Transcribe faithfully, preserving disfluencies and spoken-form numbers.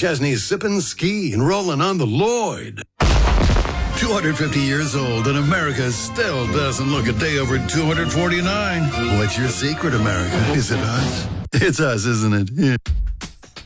Chesney's sipping ski and rolling on the Lloyd. two hundred fifty years old, and America still doesn't look a day over two hundred forty-nine. What's your secret, America? Is it us? It's us, isn't it? Yeah.